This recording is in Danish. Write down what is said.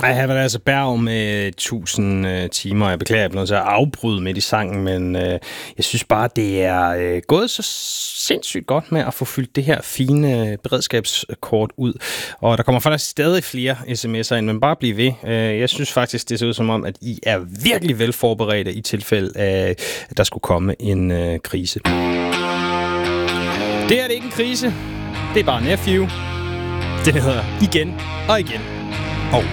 Ej, her var det altså Berg med 1000 timer. Jeg beklager, jeg bliver nødt til at afbryde midt i sangen, men jeg synes bare, det er gået så sindssygt godt med at få fyldt det her fine beredskabskort ud. Og der kommer faktisk stadig flere sms'er ind, men bare bliv ved. Jeg synes faktisk, det ser ud som om, at I er virkelig velforberedte i tilfælde af, at der skulle komme en krise. Det er ikke en krise. Det er bare Nephew. Det hedder Igen og Igen.